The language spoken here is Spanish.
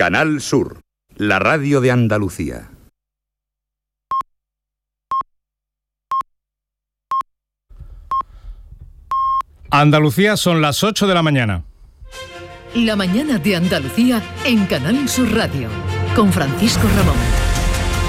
Canal Sur, la radio de Andalucía. Andalucía, son las 8 de la mañana. La mañana de Andalucía en Canal Sur Radio, con Francisco Ramón.